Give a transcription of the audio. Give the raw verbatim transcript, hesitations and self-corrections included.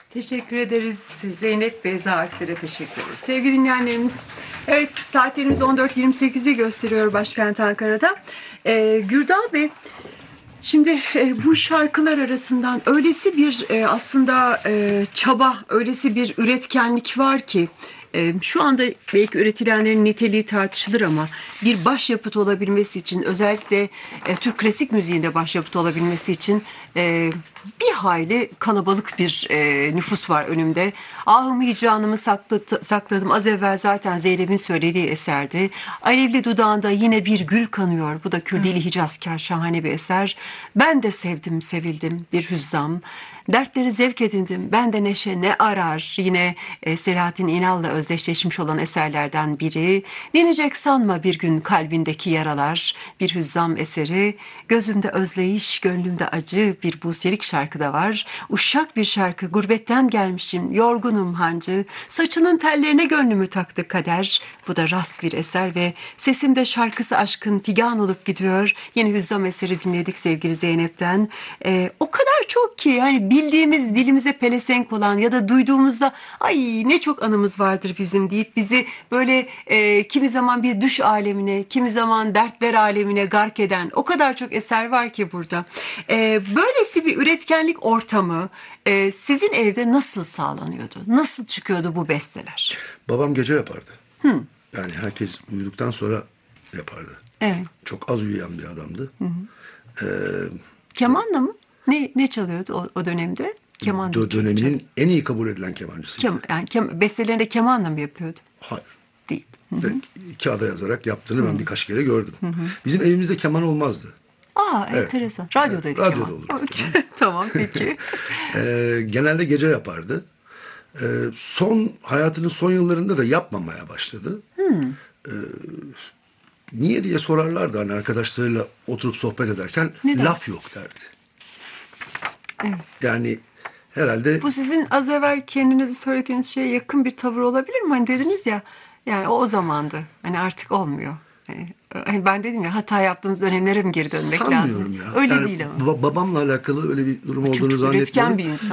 Teşekkür ederiz. Zeynep Beyza Aksel'e teşekkür ederiz. Sevgili dinleyenlerimiz, evet saatlerimiz on dört yirmi sekizi gösteriyor başkent Ankara'da. Ee, Gürdal Bey, şimdi e, bu şarkılar arasından öylesi bir e, aslında e, çaba, öylesi bir üretkenlik var ki e, şu anda belki üretilenlerin niteliği tartışılır ama bir başyapıt olabilmesi için, özellikle e, Türk klasik müziğinde başyapıt olabilmesi için e, bir hayli kalabalık bir e, nüfus var önümde. Ahımı hicranımı sakladı, sakladım. Az evvel zaten Zeynep'in söylediği eserdi. Alevli dudağında yine bir gül kanıyor. Bu da Kürdili Hicazkar, şahane bir eser. Ben de sevdim, sevildim bir hüzzam. Dertleri zevk edindim. Ben de neşe ne arar? Yine e, Selahattin İnal'la özdeşleşmiş olan eserlerden biri. Dinecek sanma bir gün kalbindeki yaralar. Bir hüzzam eseri. Gözümde özleyiş, gönlümde acı bir buselik şarkı da var. Uşak bir şarkı. Gurbetten gelmişim. Yorgunum hancı. Saçının tellerine gönlümü taktı kader. Bu da rast bir eser ve sesimde şarkısı aşkın figan olup gidiyor. Yeni hüzzam eseri dinledik sevgili Zeynep'ten. Ee, o kadar çok ki yani bildiğimiz, dilimize pelesenk olan ya da duyduğumuzda ay ne çok anımız vardır bizim deyip bizi böyle e, kimi zaman bir düş alemine, kimi zaman dertler alemine gark eden o kadar çok eser var ki burada. E, böylesi bir üretkenlik ortamı e, sizin evde nasıl sağlanıyordu? Nasıl çıkıyordu bu besteler? Babam gece yapardı. Hı. Yani herkes uyuduktan sonra yapardı. Evet. Çok az uyuyan bir adamdı. Hı hı. Ee, Kemanla mı? Ne ne çalıyordu o, o dönemde? Keman. dö- döneminin en iyi kabul edilen kemancısıydı. Kem, yani kem, bestelerini kemanla mı yapıyordu? Hayır. Değil. Direkt kağıda yazarak yaptığını ben birkaç kere gördüm. Hı hı. Bizim evimizde keman olmazdı. Aa, Evet. enteresan. Radyodaydı Evet, keman. radyoda olurdu keman. Tamam, peki. Ee, genelde gece yapardı. Ee, son hayatının son yıllarında da yapmamaya başladı. Hmm. Ee, niye diye sorarlardı hani arkadaşlarıyla oturup sohbet ederken. Neden? Laf yok derdi. Evet. Yani herhalde Bu sizin az evvel kendinizi söylediğiniz şeye yakın bir tavır olabilir mi? Hani dediniz ya, yani o o zamandı. Hani artık olmuyor. Hani, hani ben dedim ya, hata yaptığımız dönemlere mi geri dönmek sanmıyorum lazım? ya. Öyle Yani değil ama. ba- babamla alakalı öyle bir durum olduğunu Çok üretken zannetmiyorum. bir insan.